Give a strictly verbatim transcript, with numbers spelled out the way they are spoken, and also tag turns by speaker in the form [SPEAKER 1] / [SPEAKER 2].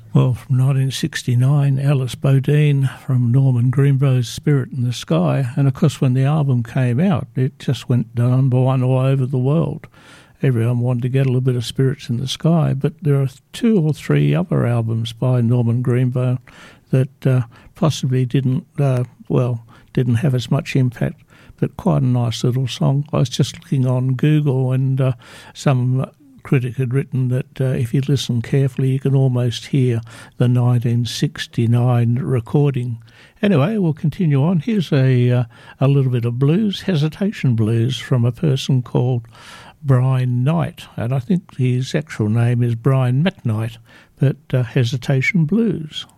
[SPEAKER 1] Well, from nineteen sixty-nine, Alice Bodine from Norman Greenbow's Spirit in the Sky. And, of course, when the album came out, it just went number one all over the world. Everyone wanted to get a little bit of Spirits in the Sky. But there are two or three other albums by Norman Greenbow that uh, possibly didn't, uh, well, didn't have as much impact, but quite a nice little song. I was just looking on Google, and uh, some critic had written that uh, if you listen carefully, you can almost hear the nineteen sixty-nine recording. Anyway, we'll continue on. Here's a uh, a little bit of blues, Hesitation Blues, from a person called Brian Knight, and I think his actual name is Brian McKnight, but uh, Hesitation Blues.